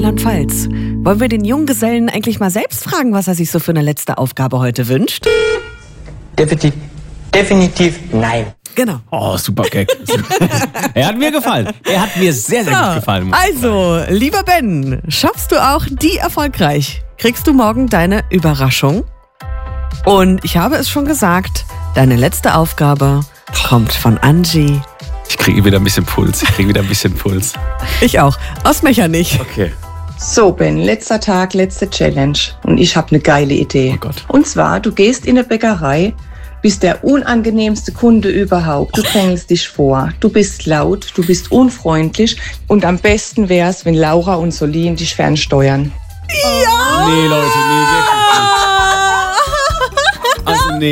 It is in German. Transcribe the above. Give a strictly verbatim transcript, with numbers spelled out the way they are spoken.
Rheinland-Pfalz. Wollen wir den Junggesellen eigentlich mal selbst fragen, was er sich so für eine letzte Aufgabe heute wünscht? Definitiv, definitiv nein. Genau. Oh, super Gag. Er hat mir gefallen. Er hat mir sehr, sehr So, gut gefallen. also, lieber Ben, schaffst du auch die erfolgreich? Kriegst du morgen deine Überraschung? Und ich habe es schon gesagt, deine letzte Aufgabe kommt von Angie. Ich kriege wieder ein bisschen Puls. Ich kriege wieder ein bisschen Puls. Ich auch. Aus Mechernich. Okay. So, Ben, letzter Tag, letzte Challenge. Und ich habe eine geile Idee. Oh Gott. Und zwar, du gehst in eine Bäckerei, bist der unangenehmste Kunde überhaupt. Du drängelst dich vor, du bist laut, du bist unfreundlich. Und am besten wär's, wenn Laura und Solin dich fernsteuern. Ja! Nee, Leute, nee, wirklich.